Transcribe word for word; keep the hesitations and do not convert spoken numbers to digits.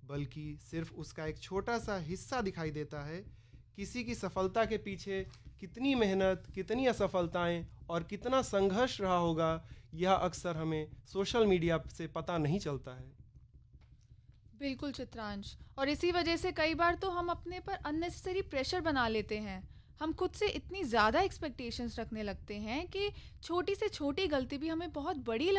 बल्कि सिर्फ उसका एक छोटा सा हिस्सा दिखाई देता है। किसी की सफलता के पीछे कितनी मेहनत, कितनी असफलताएं और कितना संघर्ष रहा होगा, यह अक्सर हमें सोशल मीडिया से पता नहीं चलता है। बिल्कुल चित्रांश, और इसी वजह से कई बार तो हम अपने पर अननेसेसरी प्रेशर बना लेते हैं। हम खुद से इतनी ज़्यादा एक्सपेक्टेशंस रखने लगते हैं कि छोटी से छोटी गलती भी हमें बहुत बड़ी